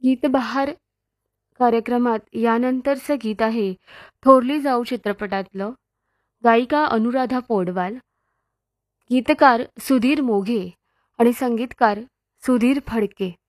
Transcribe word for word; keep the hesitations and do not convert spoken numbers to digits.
गीतबहार कार्यक्रमात यानंतरचं गीत आहे थोरली जाऊ चित्रपटातलं. गायिका अनुराधा पौडवाल, गीतकार सुधीर मोघे आणि संगीतकार सुधीर फडके.